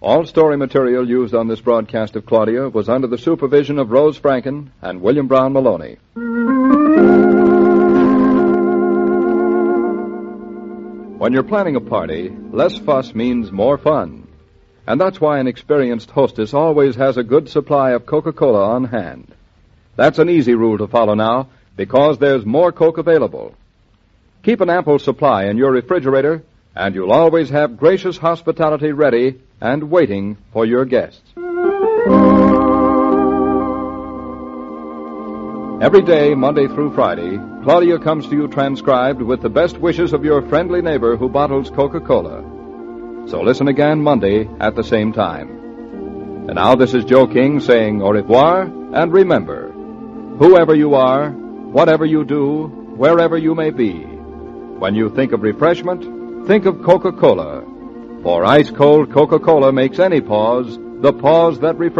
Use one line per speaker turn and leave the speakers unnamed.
All story material used on this broadcast of Claudia was under the supervision of Rose Franken and William Brown Maloney. When you're planning a party, less fuss means more fun. And that's why an experienced hostess always has a good supply of Coca-Cola on hand. That's an easy rule to follow now, because there's more Coke available. Keep an ample supply in your refrigerator, and you'll always have gracious hospitality ready and waiting for your guests. Every day, Monday through Friday, Claudia comes to you transcribed with the best wishes of your friendly neighbor who bottles Coca-Cola. So listen again Monday at the same time. And now this is Joe King saying au revoir, and remember, whoever you are, whatever you do, wherever you may be, when you think of refreshment, think of Coca-Cola. For ice-cold Coca-Cola makes any pause the pause that refreshes.